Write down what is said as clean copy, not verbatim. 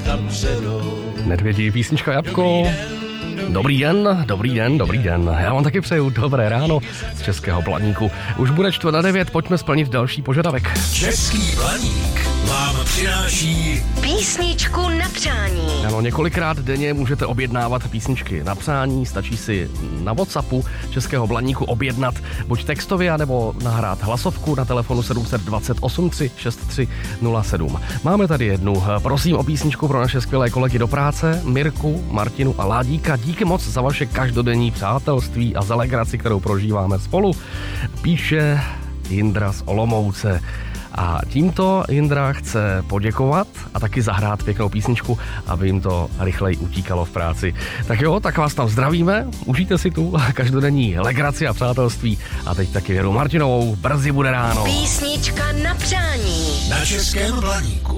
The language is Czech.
Nedvědí písnička Jabko. Dobrý den, dobrý den, dobrý den. Já vám taky přeju dobré ráno z Českého Blaníku. Už bude 8:45, pojďme splnit další požadavek. Český Blaník vám přináší písničku na přání. Ano, několikrát denně můžete objednávat písničky na přání, stačí si na WhatsAppu Českého Blaníku objednat buď textově, nebo nahrát hlasovku na telefonu 728 363 07. Máme tady jednu. Prosím o písničku pro naše skvělé kolegy do práce, Mirku, Martinu a Ládíka. Díky moc za vaše každodenní přátelství a za legraci, kterou prožíváme spolu. Píše Jindra z Olomouce. A tímto Jindra chce poděkovat a taky zahrát pěknou písničku, aby jim to rychleji utíkalo v práci. Tak jo, tak vás tam zdravíme, užijte si tu každodenní legraci a přátelství. A teď taky Věru Martinovou, brzy bude ráno. Písnička na přání. na Českém Blaníku.